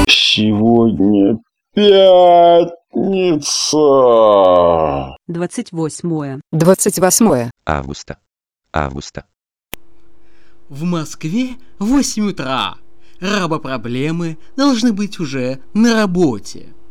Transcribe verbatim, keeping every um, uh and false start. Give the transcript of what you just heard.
Сегодня пятница. Двадцать восьмое. Двадцать восьмое. Августа. Августа. В Москве восемь утра. Рабопроблемы должны быть уже на работе.